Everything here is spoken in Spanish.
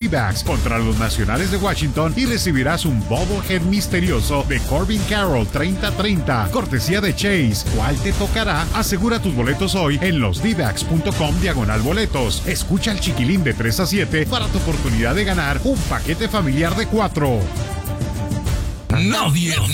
D-backs contra los Nacionales de Washington y recibirás un bobblehead misterioso de Corbin Carroll 30-30, cortesía de Chase. ¿Cuál te tocará? Asegura tus boletos hoy en losdbacks.com/boletos. Escucha al Chiquilín de 3 a 7 para tu oportunidad de ganar un paquete familiar de 4. Nadie